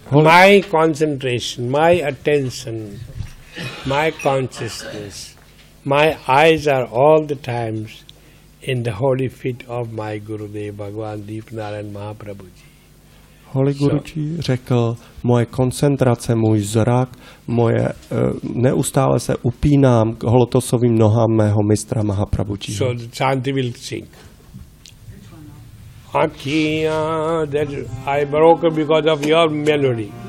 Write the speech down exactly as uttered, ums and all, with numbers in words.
My concentration, my attention, my consciousness, my eyes are all the times in the holy feet of my Gurudev, Bhagavan Deepnarayan Mahaprabhuji. Holy Guruji řekl, moje koncentrace, můj zrak, moje, uh, neustále se upínám k holotosovým nohám mého mistra Mahaprabhuji. So the chanty will sing. Akhiya, that I broke because of your melody.